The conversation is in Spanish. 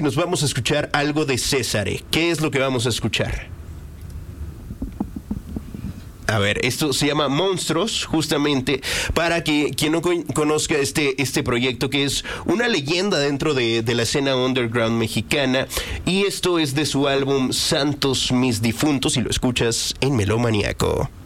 nos vamos a escuchar algo de Césare. ¿Qué es lo que vamos a escuchar? A ver, esto se llama Monstruos, justamente para que quien no conozca este proyecto, que es una leyenda dentro de la escena underground mexicana, y esto es de su álbum Santos Mis Difuntos, y lo escuchas en Melómaniaco.